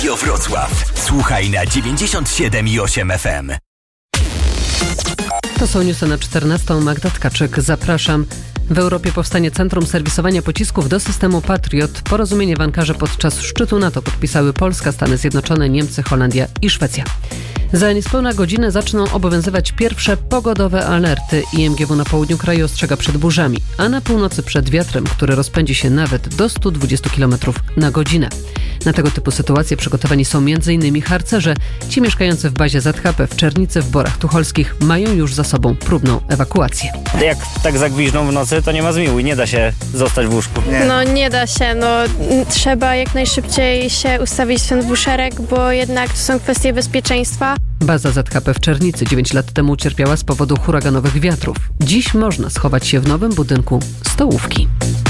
Radio Wrocław. Słuchaj na 97,8 FM. To są newsy na 14. Magda Tkaczyk. Zapraszam. W Europie powstanie Centrum Serwisowania Pocisków do systemu Patriot. Porozumienie w Ankarze podczas szczytu NATO podpisały Polska, Stany Zjednoczone, Niemcy, Holandia i Szwecja. Za niespełna godzinę zaczną obowiązywać pierwsze pogodowe alerty. IMGW na południu kraju ostrzega przed burzami, a na północy przed wiatrem, który rozpędzi się nawet do 120 km na godzinę. Na tego typu sytuacje przygotowani są m.in. harcerze. Ci mieszkający w bazie ZHP w Czernicy w Borach Tucholskich mają już za sobą próbną ewakuację. Jak tak zagwiżdżą w nocy, to nie ma zmiłuj, nie da się zostać w łóżku. Nie da się, trzeba jak najszybciej się ustawić w ten dwuszereg, bo jednak to są kwestie bezpieczeństwa. Baza ZHP w Czernicy 9 lat temu ucierpiała z powodu huraganowych wiatrów. Dziś można schować się w nowym budynku stołówki.